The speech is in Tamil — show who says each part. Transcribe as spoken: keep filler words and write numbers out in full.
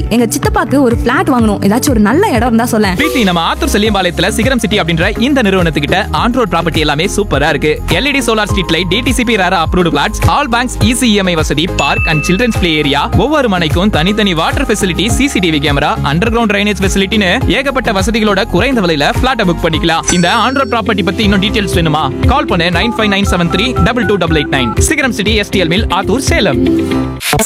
Speaker 1: எங்க சித்தப்பாக்கு ஒரு பிளாட் வாங்கணும், ஏதாச்சும் ஒரு நல்ல இடம் இருந்தா சொல்ல.
Speaker 2: பிரீத்தி, நம்ம ஆத்தூர் செல்லியம்பாளையத்துல சிகரம் சிட்டி அப்படின்ற இந்த நிறுவனத்துக்கிட்ட ஆன் ரோட் ப்ராப்பர்ட்டி எல்லாமே சூப்பரா இருக்கு. LED solar street light, DTCP ரேரா approved plots, all banks easy EMI வசதி, park and children's play area, ஒவ்வொரு மனைக்கும் தனித்தனி water facility, CCTV camera, under ground drainage ஃபெசிலிட்டின்னு ஏகப்பட்ட வசதிகளோட குறைந்த விலையில பிளாட் புக் பண்ணிக்கலாம். இந்த ஆன் ரோட் ப்ராப்பர்ட்டி பத்தி இன்னும் டீடைல்ஸ் வேணுமா? கால் பண்ணு nine five nine seven three double two double eight nine. சிகரம் city STL mill, Attur, Salem.